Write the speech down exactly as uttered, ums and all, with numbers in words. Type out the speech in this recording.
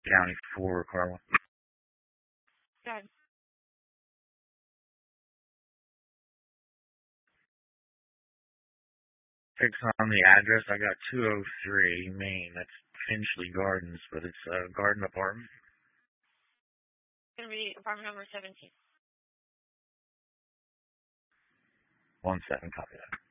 County four, Carla. Good. Fix on the address. I got two oh three Main. That's Finchley Gardens, but it's a garden apartment. It's going to be apartment number seventeen. One second, copy that.